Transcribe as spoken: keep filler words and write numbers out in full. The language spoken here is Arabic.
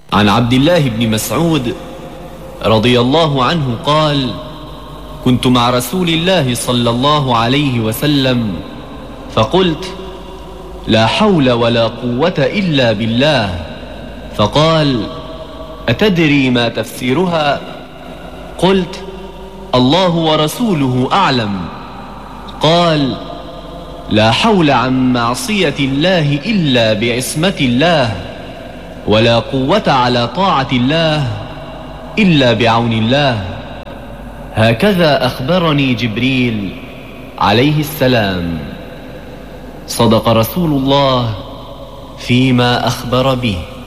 عن عبد الله بن مسعود رضي الله عنه قال: كنت مع رسول الله صلى الله عليه وسلم فقلت: لا حول ولا قوة إلا بالله. فقال: أتدري ما تفسيرها؟ قلت: الله ورسوله أعلم. قال: لا حول عن معصية الله إلا بعصمة الله، ولا قوة على طاعة الله إلا بعون الله. هكذا أخبرني جبريل عليه السلام. صدق رسول الله فيما أخبر به.